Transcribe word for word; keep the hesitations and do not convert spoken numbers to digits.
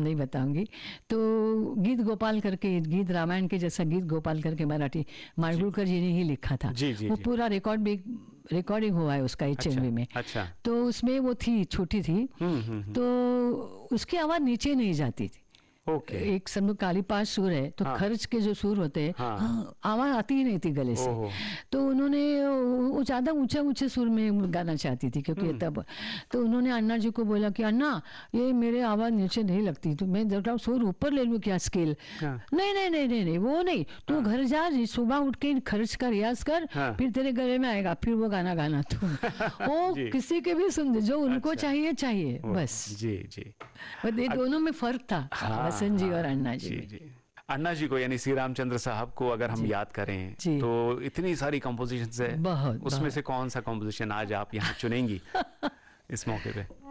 नहीं बताऊंगी। तो गीत गोपाल करके, गीत रामायण के जैसा गीत गोपाल करके मराठी माडगुळकर जी ने ही लिखा था। जी, जी, वो जी। पूरा रिकॉर्ड भी रिकॉर्डिंग हुआ है उसका एच एम वी में। अच्छा। तो उसमें वो थी, छोटी थी, हम्म हम्म तो उसकी आवाज़ नीचे नहीं जाती थी। ओके। एक समझो काली पांच सुर है तो हाँ। खर्च के जो सुर होते हैं, हाँ। हाँ, आवाज आती ही नहीं थी गले से। ओहो। तो उन्होंने वो ज्यादा ऊंचे ऊंचे सुर में गाना चाहती थी, क्योंकि तब तो उन्होंने अन्ना जी को बोला कि अन्ना ये मेरे आवाज नीचे नहीं लगती, तो मैं जब सुर ऊपर ले लूँ क्या स्केल? हाँ। नहीं नहीं नहीं नहीं नहीं वो नहीं, तू घर जा, सुबह उठ के खर्च का रियाज कर, हाँ। फिर तेरे गले में आएगा, फिर वो गाना गाना तुम। वो जी। किसी के भी सुन, जो उनको अच्छा। चाहिए चाहिए ओ, बस। जी जी। बट ये दोनों में फर्क था, हाँ, वसंत जी हाँ, और अन्ना जी जी में। जी। अन्ना जी को यानी श्री रामचंद्र साहब को अगर हम जी। याद करें जी। तो इतनी सारी कंपोजिशंस है, बहुत, उसमें बहुत। से कौन सा कंपोजिशन आज आप यहाँ चुनेंगी इस मौके पे?